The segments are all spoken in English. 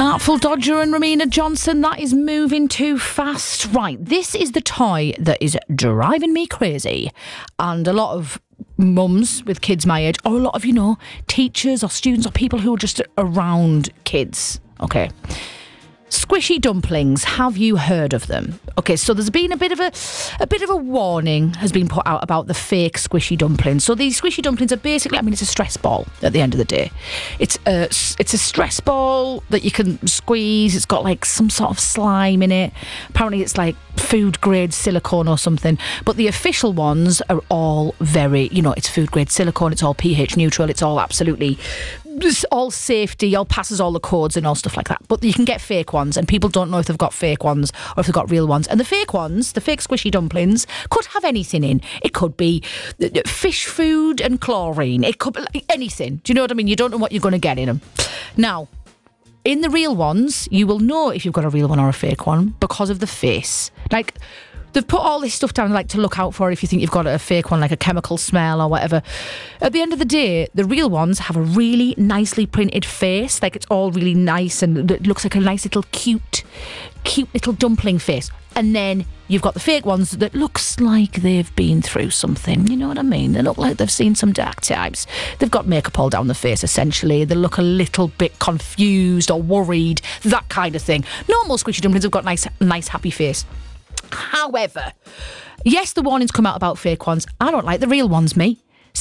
Artful Dodger and Romina Johnson, that is moving too fast. Right, this is the toy that is driving me crazy. And a lot of mums with kids my age, or a lot of, teachers or students or people who are just around kids. Okay. Squishy dumplings, have you heard of them? Okay, so there's been a bit of a warning has been put out about the fake squishy dumplings. So these squishy dumplings are basically, it's a stress ball at the end of the day. It's a stress ball that you can squeeze. It's got like some sort of slime in it. Apparently it's like food grade silicone or something. But the official ones are all very, it's food grade silicone. It's all pH neutral. It's all absolutely all safety, all passes all the codes and all stuff like that. But you can get fake ones, and people don't know if they've got fake ones or if they've got real ones. And the fake ones, the fake squishy dumplings, could have anything in. It could be fish food and chlorine. It could be anything. Do you know what I mean? You don't know what you're going to get in them. Now, in the real ones, you will know if you've got a real one or a fake one because of the face. Like, they've put all this stuff down to look out for if you think you've got a fake one, like a chemical smell or whatever. At the end of the day, the real ones have a really nicely printed face. Like, it's all really nice and it looks like a nice little cute little dumpling face. And then you've got the fake ones that looks like they've been through something. You know what I mean? They look like they've seen some dark times. They've got makeup all down the face, essentially. They look a little bit confused or worried, that kind of thing. Normal squishy dumplings have got nice happy face. However, yes, the warnings come out about fake ones. I don't like the real ones, me.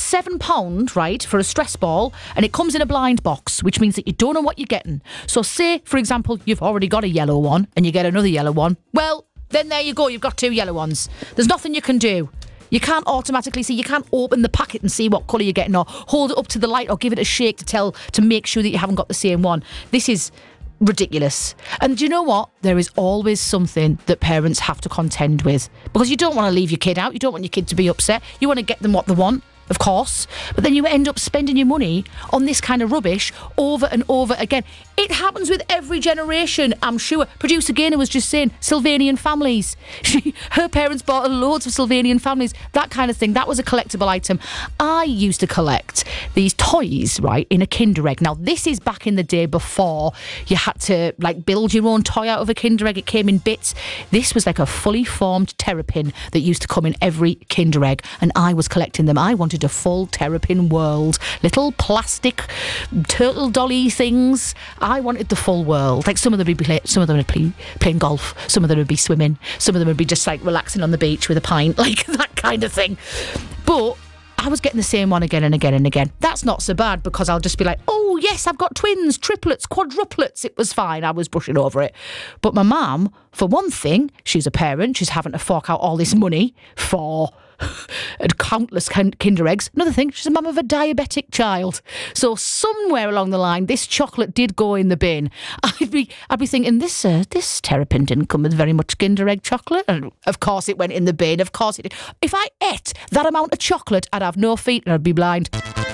£7, right, for a stress ball, and it comes in a blind box, which means that you don't know what you're getting. So say, for example, you've already got a yellow one and you get another yellow one. Well, then there you go, you've got two yellow ones. There's nothing you can do. You can't automatically see, you can't open the packet and see what colour you're getting or hold it up to the light or give it a shake to make sure that you haven't got the same one. This is ridiculous. And do you know what? There is always something that parents have to contend with, because you don't want to leave your kid out. You don't want your kid to be upset. You want to get them what they want, of course, but then you end up spending your money on this kind of rubbish over and over again. It happens with every generation, I'm sure. Producer Gaynor was just saying Sylvanian families. Her parents bought loads of Sylvanian families, that kind of thing. That was a collectible item. I used to collect these toys, right, in a Kinder Egg. Now, this is back in the day before you had to build your own toy out of a Kinder Egg. It came in bits. This was like a fully formed terrapin that used to come in every Kinder Egg, and I was collecting them. I wanted a full terrapin world. Little plastic turtle dolly things. I wanted the full world. Like, some of them would be playing golf, some of them would be swimming, some of them would be just relaxing on the beach with a pint, like that kind of thing. But I was getting the same one again and again and again. That's not so bad, because I'll just be like, oh yes, I've got twins, triplets, quadruplets. It was fine. I was brushing over it. But my mum, for one thing, she's a parent. She's having to fork out all this money for countless Kinder Eggs. Another thing, she's a mum of a diabetic child. So somewhere along the line, this chocolate did go in the bin. I'd be thinking, this terrapin didn't come with very much Kinder Egg chocolate. And of course it went in the bin. Of course it did. If I ate that amount of chocolate, I'd have no feet and I'd be blind.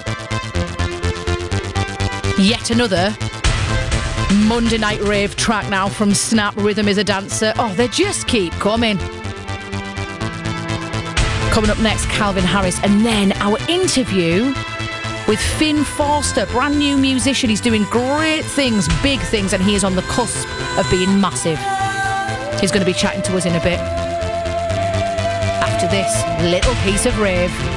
Yet another Monday Night Rave track now from Snap Rhythm is a Dancer. Oh, they just keep coming. Coming up next, Calvin Harris, and then our interview with Finn Forster, brand new musician. He's doing great things, big things, and he is on the cusp of being massive. He's going to be chatting to us in a bit. After this little piece of rave.